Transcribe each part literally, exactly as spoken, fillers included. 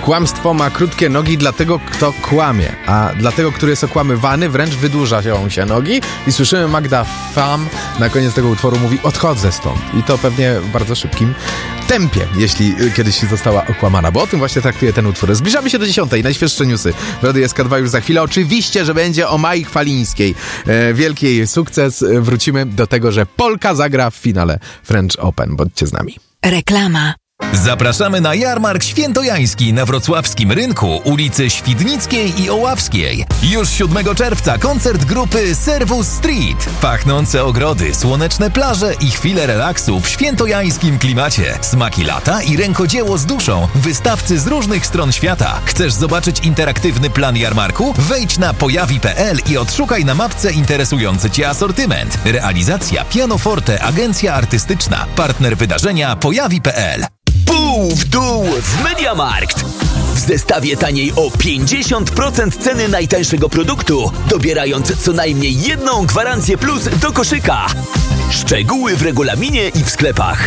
Kłamstwo ma krótkie nogi dla tego, kto kłamie, a dla tego, który jest okłamywany, wręcz wydłużają się nogi i słyszymy Magda Fam na koniec tego utworu mówi odchodzę stąd i to pewnie w bardzo szybkim tempie, jeśli kiedyś została okłamana, bo o tym właśnie traktuje ten utwór. Zbliżamy się do dziesiątej, najświeższe newsy w Radiu S K dwa już za chwilę. Oczywiście, że będzie o Mai Chwalińskiej. E, wielki jej sukces. Wrócimy do tego, że Polka zagra w finale French Open. Bądźcie z nami. Reklama. Zapraszamy na jarmark świętojański na wrocławskim rynku, ulicy Świdnickiej i Oławskiej. Już siódmego czerwca koncert grupy Servus Street. Pachnące ogrody, słoneczne plaże i chwile relaksu w świętojańskim klimacie. Smaki lata i rękodzieło z duszą. Wystawcy z różnych stron świata. Chcesz zobaczyć interaktywny plan jarmarku? Wejdź na pojawi kropka p l i odszukaj na mapce interesujący Cię asortyment. Realizacja Pianoforte, agencja artystyczna. Partner wydarzenia pojawi kropka p l. Pół w dół w MediaMarkt. W zestawie taniej o pięćdziesiąt procent ceny najtańszego produktu, dobierając co najmniej jedną gwarancję plus do koszyka. Szczegóły w regulaminie i w sklepach.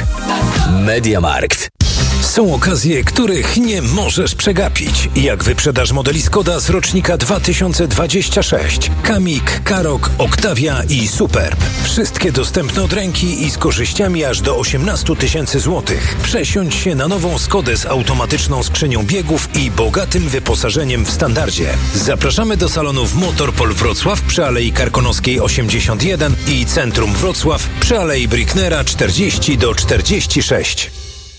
MediaMarkt. Są okazje, których nie możesz przegapić. Jak wyprzedaż modeli Skoda z rocznika dwa tysiące dwudziestego szóstego. Kamik, Karoq, Octavia i Superb. Wszystkie dostępne od ręki i z korzyściami aż do osiemnaście tysięcy złotych. Przesiądź się na nową Skodę z automatyczną skrzynią biegów i bogatym wyposażeniem w standardzie. Zapraszamy do salonów Motorpol Wrocław przy Alei Karkonoskiej osiemdziesiąt jeden i Centrum Wrocław przy Alei Bricknera czterdzieści do czterdziestu sześciu.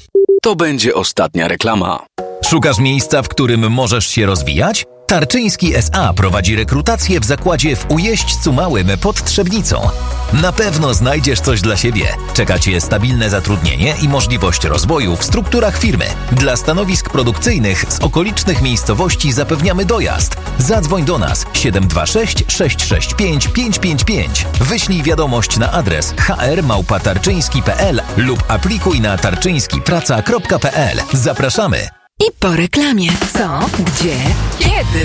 To będzie ostatnia reklama. Szukasz miejsca, w którym możesz się rozwijać? Tarczyński S A prowadzi rekrutację w zakładzie w Ujeźdźcu Małym pod Trzebnicą. Na pewno znajdziesz coś dla siebie. Czeka Cię stabilne zatrudnienie i możliwość rozwoju w strukturach firmy. Dla stanowisk produkcyjnych z okolicznych miejscowości zapewniamy dojazd. Zadzwoń do nas siedem dwa sześć sześć sześć pięć pięć pięć pięć. Wyślij wiadomość na adres h r małpa tarczyński kropka p l lub aplikuj na tarczyńskipraca kropka p l. Zapraszamy! I po reklamie. Co? Gdzie? Kiedy?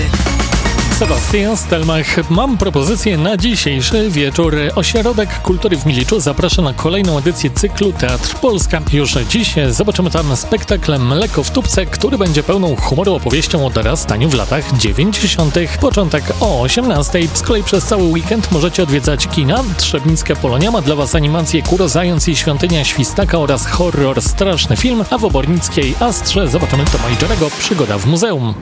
Sebastian Stelmach. Mam propozycję na dzisiejszy wieczór. Ośrodek Kultury w Miliczu zaprasza na kolejną edycję cyklu Teatr Polska. Już dziś zobaczymy tam spektakl Mleko w tubce, który będzie pełną humoru opowieścią o dorastaniu w latach dziewięćdziesiątych. Początek o osiemnastej. Z kolei przez cały weekend możecie odwiedzać kina. Trzebnicka Polonia ma dla Was animację Kuro Zając i Świątynia Świstaka oraz horror Straszny Film, a w Obornickiej Astrze zobaczymy Toma i Jerego Przygoda w muzeum.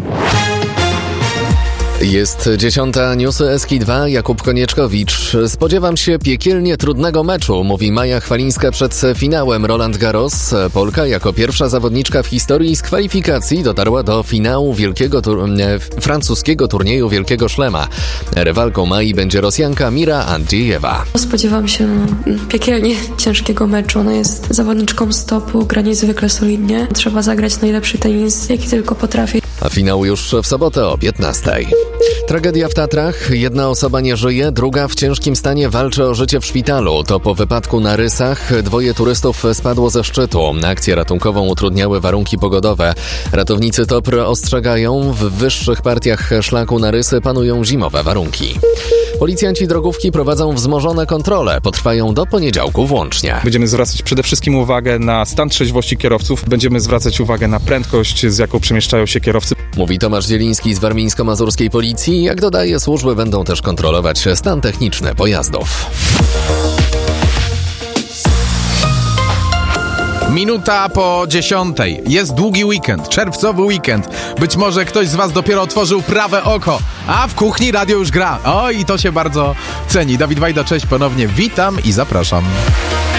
Jest dziesiąta, newsy S K dwa, Jakub Konieczkowicz. Spodziewam się piekielnie trudnego meczu, mówi Maja Chwalińska przed finałem Roland Garros. Polka jako pierwsza zawodniczka w historii z kwalifikacji dotarła do finału wielkiego tur- francuskiego turnieju Wielkiego Szlema. Rywalką Mai będzie Rosjanka Mira Andrzejewa. Spodziewam się piekielnie ciężkiego meczu. Ona jest zawodniczką stopu, gra niezwykle solidnie. Trzeba zagrać najlepszy tenis, jaki tylko potrafi. A finał już w sobotę o piętnastej. Tragedia w Tatrach. Jedna osoba nie żyje, druga w ciężkim stanie walczy o życie w szpitalu. To po wypadku na Rysach. Dwoje turystów spadło ze szczytu. Akcję ratunkową utrudniały warunki pogodowe. Ratownicy T O P R ostrzegają, w wyższych partiach szlaku na Rysy panują zimowe warunki. Policjanci drogówki prowadzą wzmożone kontrole. Potrwają do poniedziałku włącznie. Będziemy zwracać przede wszystkim uwagę na stan trzeźwości kierowców. Będziemy zwracać uwagę na prędkość, z jaką przemieszczają się kierowcy. Mówi Tomasz Zieliński z warmińsko-mazurskiej policji. Jak dodaje, służby będą też kontrolować stan techniczny pojazdów. Minuta po dziesiątej. Jest długi weekend, czerwcowy weekend. Być może ktoś z Was dopiero otworzył prawe oko, a w kuchni radio już gra. O, i to się bardzo ceni. Dawid Wajda, cześć ponownie. Witam i zapraszam.